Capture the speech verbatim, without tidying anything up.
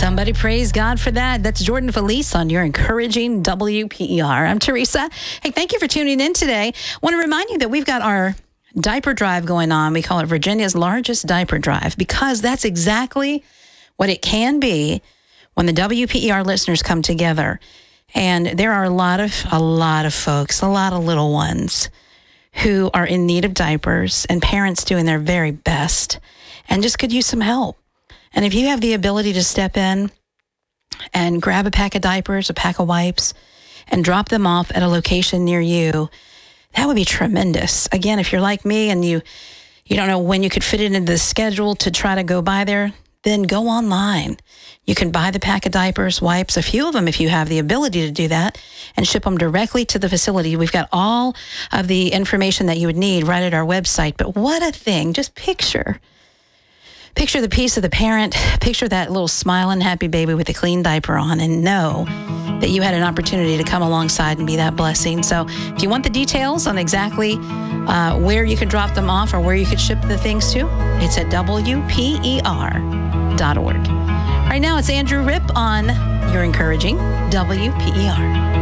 Somebody praise God for that. That's Jordan Felice on your encouraging W P E R. I'm Teresa. Hey, thank you for tuning in today. I want to remind you that we've got our diaper drive going on. We call it Virginia's largest diaper drive because that's exactly what it can be when the W P E R listeners come together. And there are a lot of, a lot of folks, a lot of little ones who are in need of diapers and parents doing their very best and just could use some help. And if you have the ability to step in and grab a pack of diapers, a pack of wipes, and drop them off at a location near you, that would be tremendous. Again, if you're like me and you, you don't know when you could fit it into the schedule to try to go by there, then go online. You can buy the pack of diapers, wipes, a few of them if you have the ability to do that, and ship them directly to the facility. We've got all of the information that you would need right at our website. But what a thing. Just picture. Picture the peace of the parent. Picture that little smiling, happy baby with a clean diaper on, and know that you had an opportunity to come alongside and be that blessing. So if you want the details on exactly uh, where you could drop them off or where you could ship the things to, it's at W P E R dot org. Right now, it's Andrew Ripp on Your Encouraging W P E R.